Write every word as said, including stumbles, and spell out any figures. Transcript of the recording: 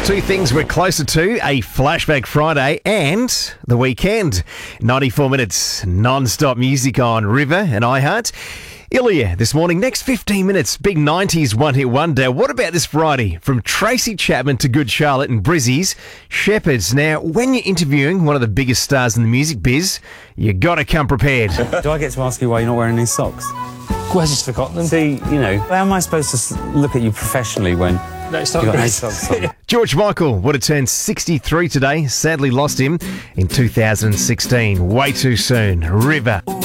Two things we're closer to, a Flashback Friday and the weekend. ninety-four minutes non-stop music on River and iHeart. Ilya this morning, next fifteen minutes, big nineties one-hit wonder. What about this Friday? From Tracy Chapman to Good Charlotte and Brizzy's Shepherds. Now, when you're interviewing one of the biggest stars in the music biz, you got to come prepared. Do I get to ask you why you're not wearing any socks? Well, I just forgotten them. See, you know, how am I supposed to s- look at you professionally when No, it's you've not got no good. socks on? George Michael would have turned sixty-three today. Sadly lost him in two thousand sixteen. Way too soon. River.